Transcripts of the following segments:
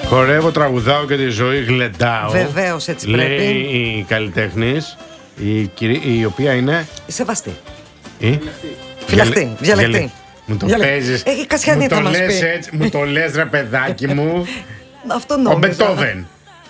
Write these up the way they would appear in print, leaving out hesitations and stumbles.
Χορεύω, τραγουδάω και τη ζωή γλεντάω. Βεβαίως, έτσι λέει πρέπει. η καλλιτέχνης, η οποία είναι. Σεβαστή. Η? Φυλαχτή, διαλεκτή. Μου το Διαλεκτή. παίζεις. Έχει Κασιανή, μου το θα μας λες πει. έτσι, μου το λες ρε παιδάκι μου. Αυτό Ο νόμιζα. Μπετόβεν.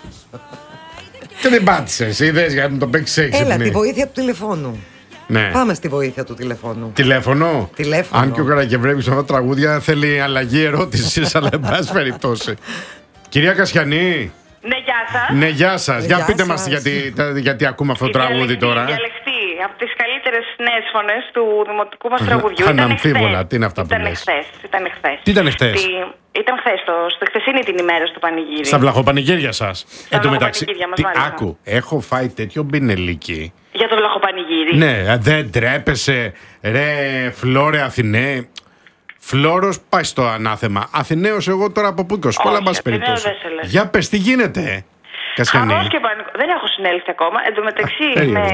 Και δεν πάτησες, είδες, για να μου το παίξεις έξυπνη. Έλα, τη βοήθεια του τηλεφώνου. Ναι. Πάμε στη βοήθεια του τηλεφώνου. Τηλέφωνο. Τηλέφωνο. Αν και ο Καρακευρέμπης αυτά τα τραγούδια θέλει αλλαγή ερώτησης, αλλά εν πάση περιπτώσει. Κυρία Κασιανή. Ναι, γεια σας. Ναι, γεια σας. Γεια Για πείτε σας. μας γιατί ακούμε αυτό το τραγούδι τώρα. Διαλεκτή, από τις καλύτερες νέες φωνές του δημοτικού μας τραγουδιού. Αναμφίβολα, τι είναι αυτά που λες. Ήταν χθες. Τι ήταν χθες? Ήταν χθες, στη χθεσινή την ημέρα στο πανηγύρι. Στα βλαχοπανηγύρια σας. Εν τω μεταξύ, βλαχοπανηγύρια μας, μάλιστα. άκου, έχω φάει τέτοιο μπινελίκι. Για το βλαχοπανηγύρι. Ναι, δεν τρέπεσαι, ρε Φλόρε Αθηνέ. Φλόρος πάει στο ανάθεμα. Αθηναίος εγώ τώρα από πού και ως πολλά μπας Αθηναίος περιπτώσει. δεν σε λες. Για πες, τι γίνεται, Κασιανή. Χαμός και πανικό. Δεν έχω συνέλθει ακόμα. Εν τω μεταξύ,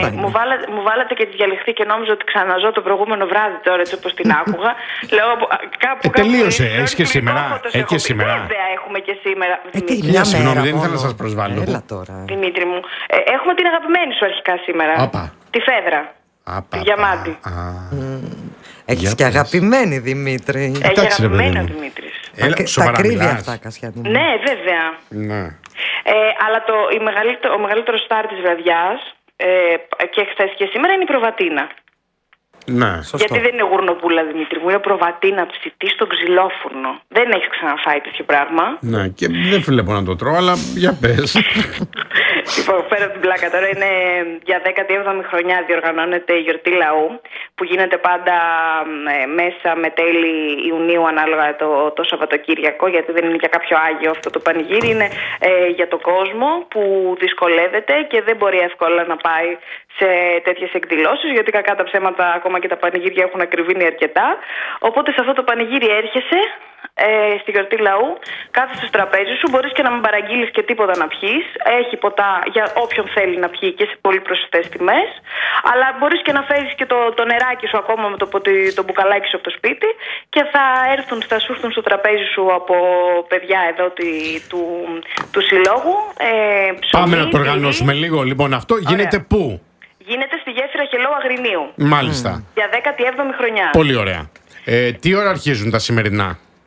μου βάλατε και τη διαλεχτή και νόμιζα ότι ξαναζώ το προηγούμενο βράδυ τώρα, έτσι όπως την άκουγα. Λέω κάπου. Τελείωσε, ήρθε, έχεις και σήμερα. γλυκόφωτος Έχεις και έχω πει. σήμερα. Βέβαια, έχουμε και σήμερα. Μια συγγνώμη, μέρα δεν ήθελα να μόνο. σας προσβάλλω. Έλα τώρα. Δημήτρη μου, έχουμε την αγαπημένη σου αρχικά σήμερα. Όπα. Τη Φέδρα. Άπα, Τη Διαμάντη. Έχεις Για και πες. αγαπημένη Δημήτρη. Έχει Εντάξει, ρε παιδί αγαπημένο μου. Δημήτρης. Έλα, Τα σοβαρά κρύβει μιλάς? αυτά, Κασιανή μου. Ναι, βέβαια. Ναι. Αλλά ο μεγαλύτερο στάρ της βραδιάς και χθες και σήμερα είναι η προβατίνα. Ναι. Σωστό. Γιατί δεν είναι γουρνοπούλα, Δημήτρη μου, είναι προβατίνα ψητή στο ξυλόφουρνο. Δεν έχεις ξαναφάει τέτοιο πράγμα. Ναι, και δεν βλέπω να το τρώω, αλλά για πες. Λοιπόν, πέρα από την πλάκα τώρα, είναι για 17η χρονιά διοργανώνεται η γιορτή λαού, που γίνεται πάντα μέσα με τέλη Ιουνίου ανάλογα το Σαββατοκύριακο, γιατί δεν είναι για κάποιο άγιο αυτό το πανηγύρι, είναι για τον κόσμο που δυσκολεύεται και δεν μπορεί εύκολα να πάει σε τέτοιες εκδηλώσεις, γιατί κακά τα ψέματα ακόμα και τα πανηγύρια έχουν ακριβήνει αρκετά. Οπότε σε αυτό το πανηγύρι έρχεσαι στη γιορτή λαού, κάθεσαι στο τραπέζι σου, μπορείς και να μην παραγγείλεις και τίποτα να πιείς. Έχει ποτά για όποιον θέλει να πιει και σε πολύ προσιτές τιμές. Αλλά μπορείς και να φέρεις και το νεράκι σου ακόμα με το μπουκαλάκι σου από το σπίτι και θα σου έρθουν στο τραπέζι σου από παιδιά εδώ του συλλόγου. Πάμε να το οργανώσουμε λίγο. Λοιπόν, αυτό γίνεται πού? Γίνεται στη γέφυρα Χελώου Αγρινίου. Μάλιστα. Για 17η χρονιά. Πολύ ωραία. Τι ώρα αρχίζουν τα σημερινά?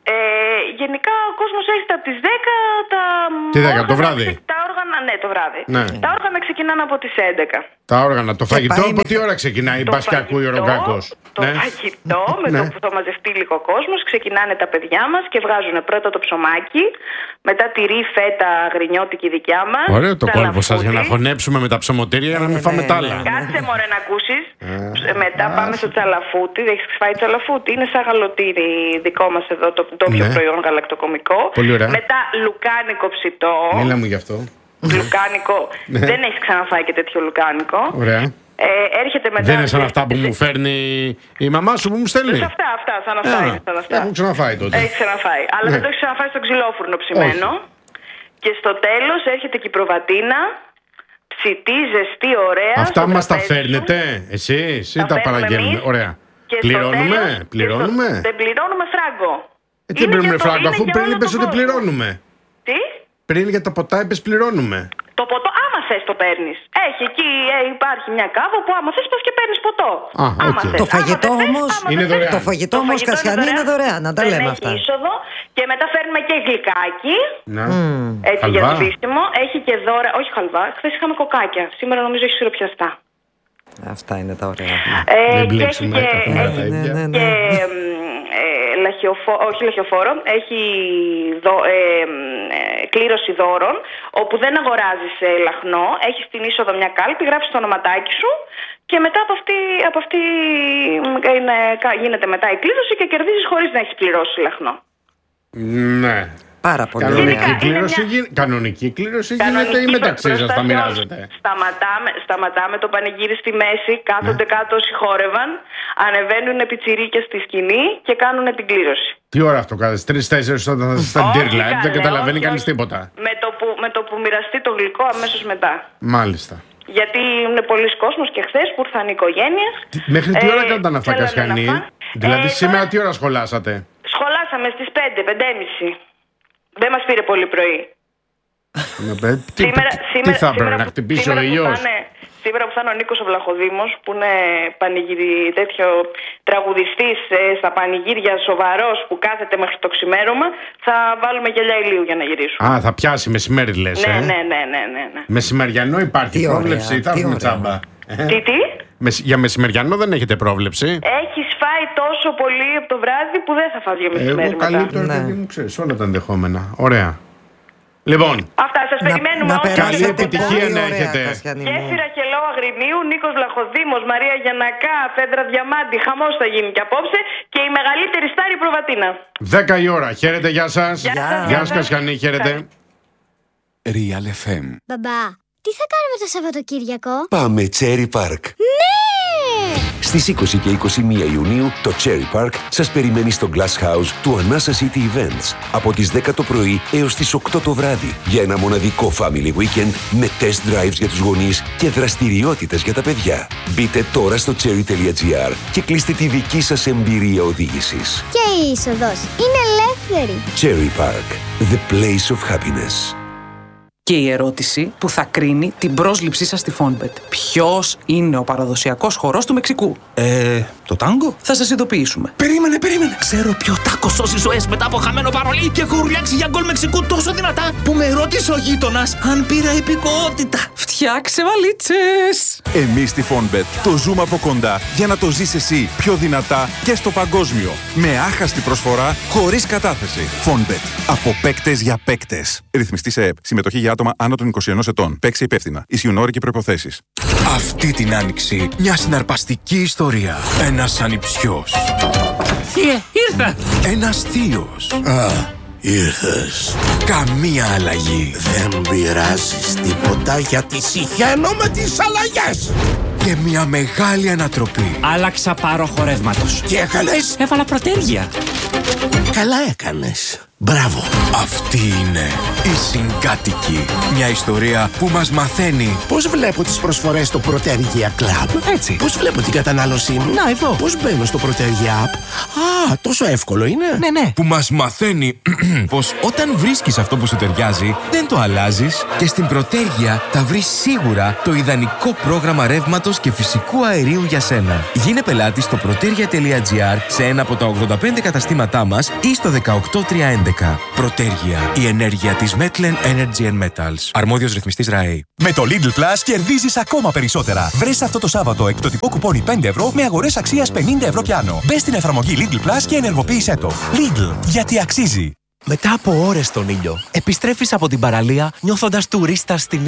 Γενικά ο κόσμος έρχεται από τις 10. Τι 10, το βράδυ? Τα όργανα, ναι, το βράδυ. Ναι. Τα όργανα ξεκινάνε από τις 11. Τα όργανα. Το φαγητό πάει από τι ώρα ξεκινάει? Μπας και ακούει ο Ρογκάκος. Το φαγητό με το που θα μαζευτεί λίγο κόσμος, ξεκινάνε τα παιδιά μας και βγάζουν πρώτα το ψωμάκι, μετά τυρί, φέτα, γρινιώτικη δικιά μας. Ωραίο το κόλπο σας για να τσαλαφούτι. χωνέψουμε με τα ψωμοτήρια για να μην φάμε τα άλλα. Κάτσε μωρέ να ακούσεις. Μετά πάμε στο τσαλαφούτι. Έχεις φάει τσαλαφούτι? Είναι σαν γαλοτήρι δικό μας εδώ, το ντόπιο Ναι. προϊόν γαλακτοκομικό. Πολύ ωραία. Μετά λουκάνικο ψητό. Μίλα μου γι' αυτό. Λουκάνικο. Δεν έχεις ξαναφάει και τέτοιο λουκάνικο. Ωραία. Έρχεται μετά. Δεν είναι σαν αυτά που μου φέρνει η μαμά σου που μου στέλνει. Αυτά, σαν αυτά είναι. Σαν αυτά. Έχω ξαναφάει τότε. Έχει ξαναφάει. Αλλά δεν το έχει ξαναφάει στο ξυλόφουρνο ψημένο. Και στο τέλος έρχεται και η προβατίνα. Ψητή, ζεστή, ωραία. Αυτά στο μας τα τραπέζι σου. φέρνετε εσείς ή τα φέρνουμε παραγγέλνουμε? εμείς. Ωραία. Και στο Πληρώνουμε? τέλος- Πληρώνουμε? Δεν πληρώνουμε φράγκο. Τι Είναι πληρώνουμε για το- φράγκο, είναι αφού για πριν όλο είπες τον ότι κόσμο. πληρώνουμε. Τι? Πριν για τα ποτά είπες πληρώνουμε. Το ποτό, άμα θες το παίρνεις. Έχει εκεί, υπάρχει μια κάβα που άμα θες πας και παίρνεις ποτό. Α, Άμα οκ. θες, Το φαγητό άμα δεν θες, όμως άμα είναι δεν θες. δωρεάν. Το φαγητό όμως, Κασιανή, είναι δωρεάν. Να τα Δεν λέμε έχει αυτά. είσοδο. Και μετά φέρνουμε και γλυκάκι. Να. Έτσι για Χαλβά. το δύστημο. Έχει και δώρα. Όχι χαλβά. Χθες είχαμε κοκάκια. Σήμερα νομίζω έχει σιροπιαστά. Αυτά είναι τα ωραία. Δεν Και έχει μπλέξουμε και, τα έχει ίδια. Ναι. και όχι λαχιοφόρο, έχει κλήρωση δώρων, όπου δεν αγοράζεις λαχνό, έχεις στην είσοδο μια κάλπη, γράφεις το ονοματάκι σου και μετά από αυτή γίνεται μετά η κλήρωση και κερδίζεις χωρίς να έχεις πληρώσει λαχνό. Ναι. Πάρα πολύ Κανονική ωραία. κλήρωση, κανονική κλήρωση γίνεται ή μεταξύ σας τα μοιράζετε? Σταματάμε το πανηγύρι στη μέση, κάθονται κάτω όσοι χόρευαν, ανεβαίνουν πιτσιρίκες στη σκηνή και κάνουν την κλήρωση. Τι ώρα αυτό κάνεις? 3-4 όταν θα στα Όχι, Dear Live, δεν καλέ, καταλαβαίνει όχι, κανείς όχι. τίποτα. Με το που μοιραστεί το γλυκό αμέσως μετά. Μάλιστα. Γιατί είναι πολλοί κόσμος και χθες που ήρθαν οι οικογένειες. Μέχρι τι ώρα κάνταν αυτά, θέλανε Κασιανή? να φάνε. Δηλαδή σήμερα Τώρα τι ώρα σχολάσατε? σχολάσαμε στις 5:30. Δεν μας πήρε πολύ πρωί. Τι θα έπρεπε να χτυπήσει ο ήλιος? Σήμερα που θα είναι ο Νίκος ο Βλαχοδήμος, που είναι τέτοιο τραγουδιστής στα πανηγύρια, σοβαρός, που κάθεται μέχρι το ξημέρωμα, θα βάλουμε γυαλιά ηλίου για να γυρίσουμε. Α, θα πιάσει μεσημέρι, λες? Ναι. Μεσημεριανό υπάρχει πρόβλεψη, θα έρθουμε τσάμπα. Τι? Για μεσημεριανό δεν έχετε πρόβλεψη? Έχεις φάει τόσο πολύ από το βράδυ που δεν θα φας για μεσημέρι. Εγώ καλύτερα, παιδί μου, ξέρεις όλα τα ενδεχόμενα. Ωραία. Λοιπόν, αυτά σας περιμένουμε όλοι. Καλή επιτυχία να έχετε. Γέφυρα Χελό Αγρινίου, Νίκος Βλαχοδήμος, Μαρία Γιαννακά, Φέντρα Διαμάντη. Χαμός θα γίνει και απόψε και η μεγαλύτερη στάρη Προβατίνα. 10 η ώρα. Χαίρετε, γεια σας. Γεια σας Κασιανή, χαίρετε. Real FM. Μπαμπά, τι θα κάνουμε το Σαββατοκύριακο? Πάμε Cherry Park. Ναι! Στις 20 και 21 Ιουνίου το Cherry Park σας περιμένει στο Glass House του Anasa City Events από τις 10 το πρωί έως τις 8 το βράδυ για ένα μοναδικό family weekend με test drives για τους γονείς και δραστηριότητες για τα παιδιά. Μπείτε τώρα στο cherry.gr και κλείστε τη δική σας εμπειρία οδήγησης. Και η είσοδος είναι ελεύθερη. Cherry Park, the place of happiness. Και η ερώτηση που θα κρίνει την πρόσληψή σας στη Fonbet. Ποιος είναι ο παραδοσιακός χορός του Μεξικού? Το τάγκο? Θα σας ειδοποιήσουμε. Περίμενε. Ξέρω ποιο τάκο σώζει ζωές μετά από χαμένο παρολί και έχω ουρλιάξει για γκολ Μεξικού τόσο δυνατά που με ρώτησε ο γείτονας αν πήρα υπηκότητα. Φτιάξε βαλίτσες! Εμείς στη Fonbet το ζούμε από κοντά για να το ζεις εσύ πιο δυνατά και στο παγκόσμιο. Με άχαστη προσφορά, χωρίς κατάθεση. Fonbet. Από παίκτες για παίκτες. Ρυθμιστή σε ΕΕΠ. Συμμετοχή για άτομα άνω των 21 ετών. Παίξε υπεύθυνα. Ισχύουν όροι και προϋποθέσεις. Αυτή την άνοιξη μια συναρπαστική ιστορία. Ένας ανιψιός. Ήρθα! Ένας θείος. Ήρθες. Καμία αλλαγή. Δεν πειράζεις τίποτα γιατί συχαίνω με τις αλλαγές. Και μια μεγάλη ανατροπή. Άλλαξα πάροχο ρεύματος. Τι έκανες? Έβαλα προτέρια. Καλά έκανες. Μπράβο. Αυτή είναι η Συγκάτοικη. Μια ιστορία που μας μαθαίνει πώς βλέπω τις προσφορές στο Protergia Club. Έτσι. Πώς βλέπω την κατανάλωσή μου. Να, εδώ. Πώς μπαίνω στο Protergia App. Α, τόσο εύκολο είναι. Ναι. Που μας μαθαίνει πως όταν βρίσκεις αυτό που σου ταιριάζει, δεν το αλλάζεις και στην Protergia θα βρεις σίγουρα το ιδανικό πρόγραμμα ρεύματος και φυσικού αερίου για σένα. Γίνε πελάτη στο protergia.gr σε ένα από τα 85 καταστήματά μας ή στο 18311. Protergia, η ενέργεια της Metlen Energy and Metals. Αρμόδιος ρυθμιστής ΡΑΕ. Με το Lidl Plus κερδίζεις ακόμα περισσότερα. Βρες αυτό το Σάββατο εκπτωτικό κουπόνι 5 ευρώ με αγορές αξίας 50 ευρώ κι άνω. Μπες στην εφαρμογή Lidl Plus και ενεργοποίησέ το. Lidl, γιατί αξίζει. Μετά από ώρες στον ήλιο, επιστρέφεις από την παραλία νιώθοντας τουρίστας στην